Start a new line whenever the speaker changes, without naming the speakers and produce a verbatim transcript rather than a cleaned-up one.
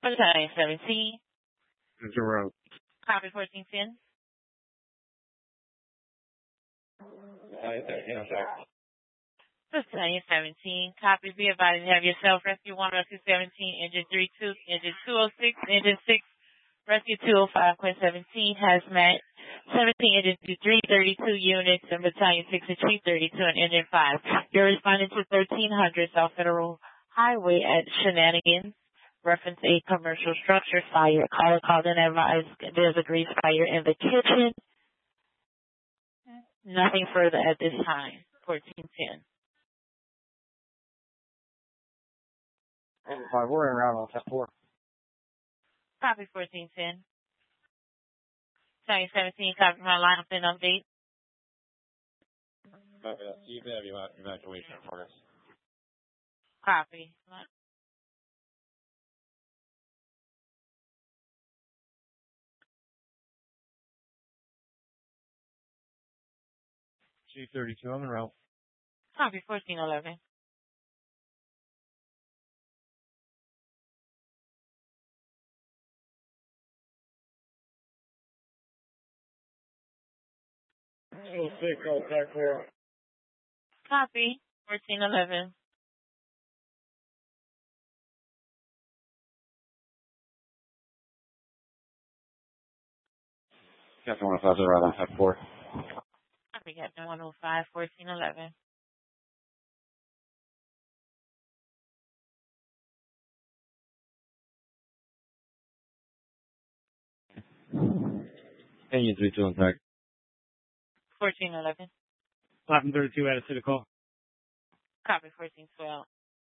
Battalion seventeen.
Zero.
Copy fourteen ten. Battalion seventeen. Copy. Be advised to have yourself rescue one, rescue seventeen, engine three two, engine two oh six, engine six, rescue two oh five, Quint seventeen, hazmat seventeen, engine three thirty-two units, and battalion six and chief thirty-two, and engine five. You're responding to thirteen hundred South Federal Highway at Shenanigans. Reference a commercial structure fire. Caller called and advised there's a grease fire in the kitchen. Nothing further at this time. fourteen ten.
Five, we're in route on ten four.
Copy fourteen ten. Battalion seventeen, copy my lineup and update.
Copy that. You can have your evacuation for us.
Copy.
G thirty-two, I'm in route.
Copy fourteen eleven.
oh six, contact four.
Copy fourteen eleven.
Captain one oh five, zero, on F four.
Copy Captain one oh five, fourteen eleven.
Engine three two intact.
fourteen eleven.
Platinum thirty-two added to the call.
Copy fourteen twelve.